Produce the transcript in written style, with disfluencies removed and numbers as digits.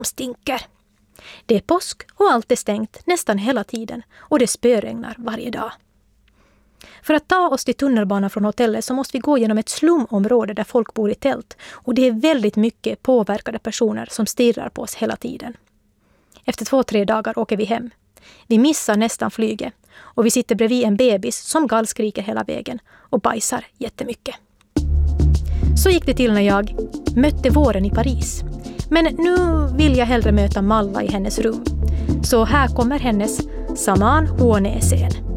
stinker. Det är påsk och allt är stängt nästan hela tiden och det spöregnar varje dag. För att ta oss till tunnelbanan från hotellet så måste vi gå genom ett slumområde där folk bor i tält och det är väldigt mycket påverkade personer som stirrar på oss hela tiden. Efter 2-3 dagar åker vi hem. Vi missar nästan flyget och vi sitter bredvid en bebis som gallskriker hela vägen och bajsar jättemycket. Så gick det till när jag mötte våren i Paris. Men nu vill jag hellre möta Malla i hennes rum. Så här kommer hennes Samaan huoneeseen.